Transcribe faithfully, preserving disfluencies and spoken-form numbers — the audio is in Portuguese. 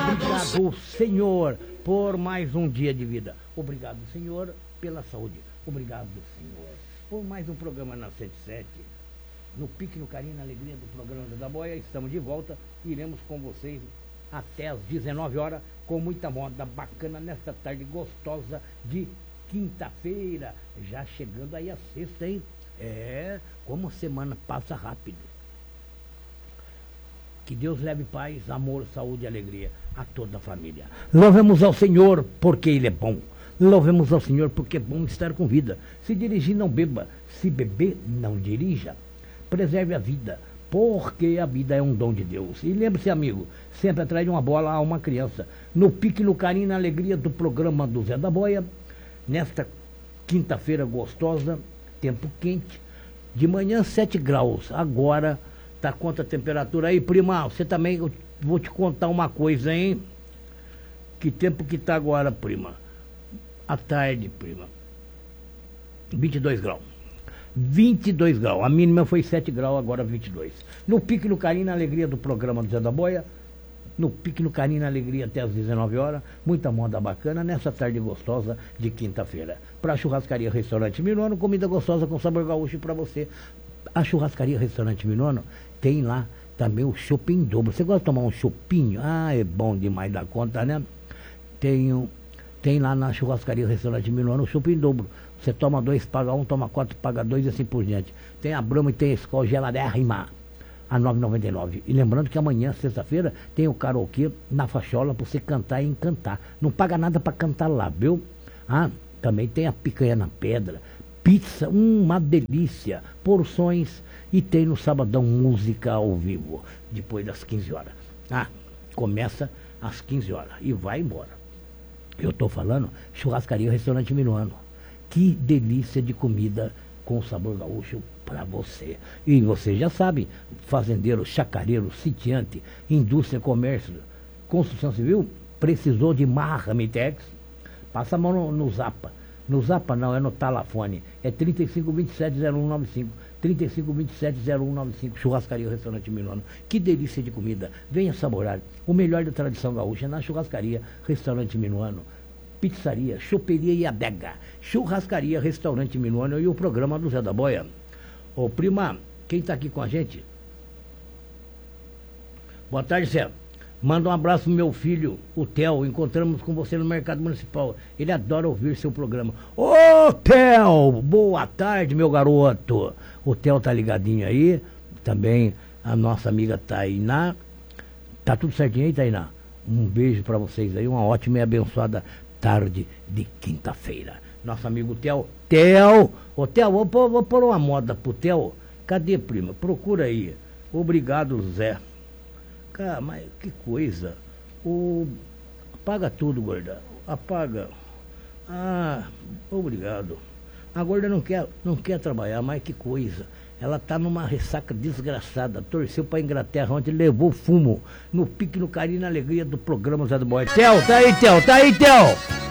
Obrigado, Senhor, por mais um dia de vida. Obrigado, Senhor, pela saúde. Obrigado, Senhor, por mais um programa na cento e sete. No pique, no carinho, na alegria do programa da Boia, estamos de volta. Iremos com vocês até às dezenove horas, com muita moda bacana nesta tarde gostosa de quinta-feira. Já chegando aí a sexta, hein? É, como a semana passa rápido. Que Deus leve paz, amor, saúde e alegria a toda a família. Louvemos ao Senhor porque Ele é bom. Louvemos ao Senhor porque é bom estar com vida. Se dirigir, não beba. Se beber, não dirija. Preserve a vida, porque a vida é um dom de Deus. E lembre-se, amigo, sempre atrás de uma bola há uma criança. No pique, no carinho, na alegria do programa do Zé da Boia, nesta quinta-feira gostosa, tempo quente, de manhã sete graus. Agora tá quanto a temperatura aí, prima? Você também, eu vou te contar uma coisa, hein? Que tempo que tá agora, prima? À tarde, prima. vinte e dois graus. vinte e dois graus. A mínima foi sete graus, agora vinte e dois. No pique, no carinho, na alegria do programa do Zé da Boia. No pique, no carinho, na alegria até às dezenove horas. Muita moda bacana nessa tarde gostosa de quinta-feira. Para churrascaria Restaurante Minuano, comida gostosa com sabor gaúcho para você. A churrascaria Restaurante Minuano tem lá também o chopp em dobro. Você gosta de tomar um chopinho? Ah, é bom demais da conta, né? Tem, um, tem lá na churrascaria Restaurante Minuano o chopp em dobro. Você toma dois, paga um, toma quatro, paga dois e assim por diante. Tem a Brahma e tem a Skol geladérrima a nove reais e noventa e nove centavos. E lembrando que amanhã, sexta-feira, tem o karaokê na Fachola para você cantar e encantar. Não paga nada para cantar lá, viu? Ah, também tem a picanha na pedra, pizza, uma delícia, porções, e tem no sabadão música ao vivo, depois das quinze horas. Ah, começa às quinze horas e vai embora. Eu estou falando churrascaria Restaurante Minuano. Que delícia de comida com sabor gaúcho para você. E você já sabe, fazendeiro, chacareiro, sitiante, indústria, comércio, construção civil, precisou de Marramitex? Passa a mão no, no Zapa. No Zapa não, é no Talafone. É trinta e cinco, vinte e sete, zero um nove cinco. trinta e cinco, vinte e sete, zero um nove cinco. Churrascaria Restaurante Minuano. Que delícia de comida. Venha saborar o melhor da tradição gaúcha na churrascaria Restaurante Minuano. Pizzaria, choperia e adega. Churrascaria Restaurante Minuano e o programa do Zé da Boia. Ô prima, quem tá aqui com a gente? Boa tarde, Zé. Manda um abraço pro meu filho, o Theo. Encontramos com você no Mercado Municipal. Ele adora ouvir seu programa. Ô, Theo! Boa tarde, meu garoto. O Theo tá ligadinho aí. Também a nossa amiga Tainá. Tá tudo certinho aí, Tainá? Um beijo pra vocês aí. Uma ótima e abençoada tarde de quinta-feira. Nosso amigo Theo. Theo! Ô, Theo, vou pôr, vou pôr uma moda pro Theo. Cadê, prima? Procura aí. Obrigado, Zé. Cara, mas que coisa. O... Apaga tudo, gorda. Apaga. Ah, obrigado. A gorda não quer, não quer trabalhar, mas que coisa. Ela tá numa ressaca desgraçada. Torceu pra Inglaterra ontem, levou fumo. No pique, no carinho, na alegria do programa Zé do Boy. Theo, tá aí, Theo, tá aí, Theo.